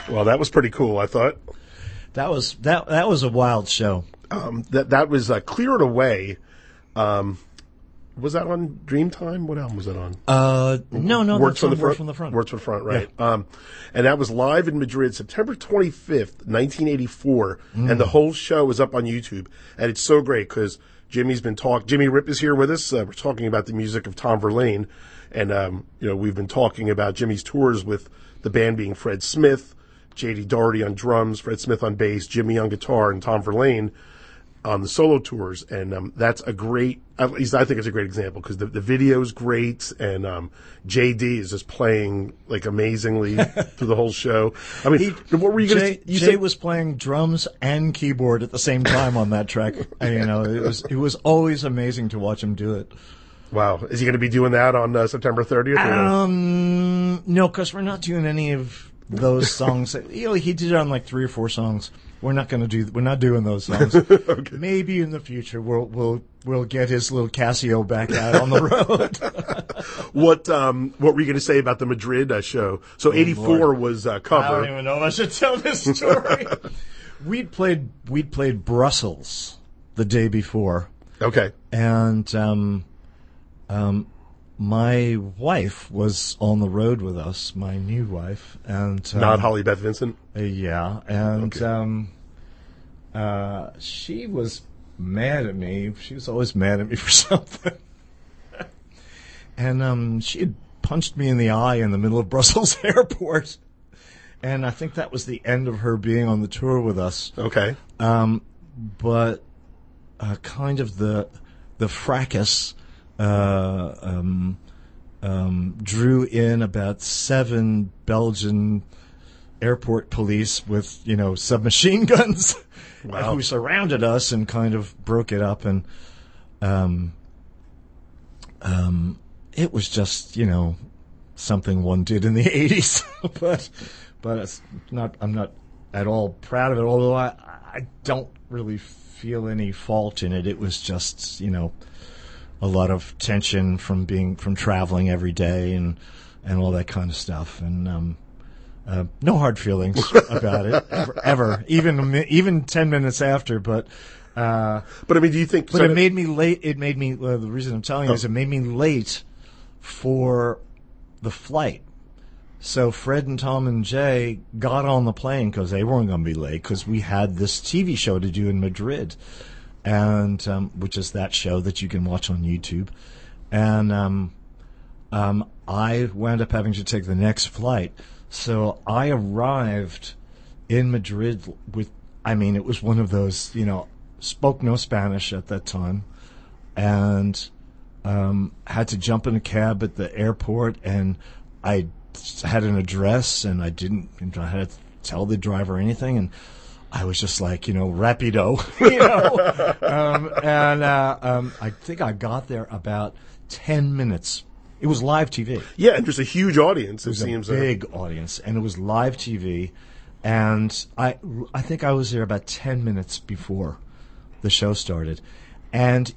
Well, that was pretty cool, I thought. That was a wild show. That was Clear It Away. Was that on Dreamtime? What album was that on? No, Words from the Front. Words from the Front, right. Yeah. And that was live in Madrid, September 25th, 1984. And the whole show is up on YouTube. And it's so great because Jimmy Rip is here with us. We're talking about the music of Tom Verlaine. And, we've been talking about Jimmy's tours with the band being Fred Smith, J.D. Doherty on drums, Fred Smith on bass, Jimmy on guitar, and Tom Verlaine on the solo tours. And that's a great, at least I think it's a great example because the video's great, and JD is just playing like amazingly through the whole show. I mean, what were you going to say? Jay was playing drums and keyboard at the same time on that track. And, it was always amazing to watch him do it. Wow. Is he going to be doing that on September 30th? No, because we're not doing any of those songs. He did it on like 3 or 4 songs. We're not doing those songs. Okay. Maybe in the future we'll get his little Casio back out on the road. What were you going to say about the Madrid show? So 84 was cover. I don't even know if I should tell this story. We'd played Brussels the day before. Okay. And my wife was on the road with us, my new wife, and not Holly Beth Vincent. Yeah, and okay. She was mad at me. She was always mad at me for something. And she had punched me in the eye in the middle of Brussels airport, and I think that was the end of her being on the tour with us. Okay. But kind of the fracas. Drew in about 7 Belgian airport police with, submachine guns. Wow. Who surrounded us and kind of broke it up. And it was just, something one did in the 80s. but it's not. I'm not at all proud of it, although I don't really feel any fault in it. It was just, a lot of tension from traveling every day and all that kind of stuff, and no hard feelings about it ever, even 10 minutes after. But I mean, do you think? But it made me late. It made me. The reason I'm telling you is it made me late for the flight. So Fred and Tom and Jay got on the plane because they weren't going to be late because we had this TV show to do in Madrid. And which is that show that you can watch on YouTube, and I wound up having to take the next flight. So I arrived in Madrid with, it was one of those, spoke no Spanish at that time, and had to jump in a cab at the airport, and I had an address, and I had to tell the driver anything, and I was just like, rapido, I think I got there about 10 minutes. It was live TV. Yeah, and there's a huge audience. It seems a big audience, and it was live TV. And I think I was there about 10 minutes before the show started. And